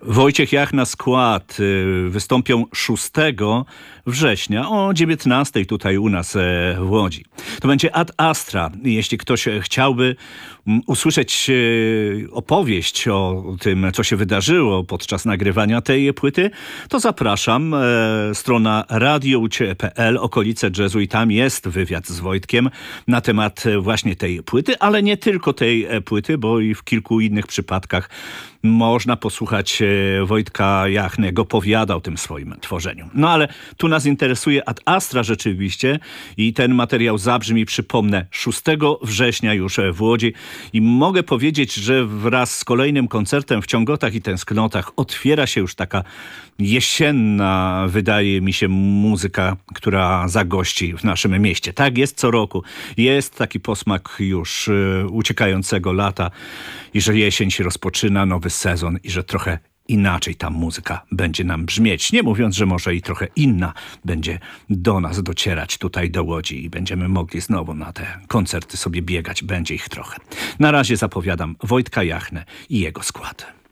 Wojciech Jachna skład wystąpią 6 września o 19 tutaj u nas w Łodzi. To będzie Ad Astra. Jeśli ktoś chciałby usłyszeć opowieść o tym, co się wydarzyło podczas nagrywania tej płyty, to zapraszam. Strona radioucie.pl, okolice jazzu, i tam jest wywiad z Wojtkiem na temat właśnie tej płyty, ale nie tylko tej płyty, bo i w kilku innych przypadkach można posłuchać Wojtka Jachny, jak opowiadał o tym swoim tworzeniu. No ale tu nas interesuje Ad Astra rzeczywiście i ten materiał zabrzmi, przypomnę, 6 września już w Łodzi. I mogę powiedzieć, że wraz z kolejnym koncertem w Ciągotach i Tęsknotach otwiera się już taka jesienna, wydaje mi się, muzyka, która zagości w naszym mieście. Tak jest co roku. Jest taki posmak już uciekającego lata i że jesień się rozpoczyna, nowy sezon i że trochę inaczej ta muzyka będzie nam brzmieć. Nie mówiąc, że może i trochę inna będzie do nas docierać tutaj do Łodzi i będziemy mogli znowu na te koncerty sobie biegać. Będzie ich trochę. Na razie zapowiadam Wojtka Jachnę i jego skład.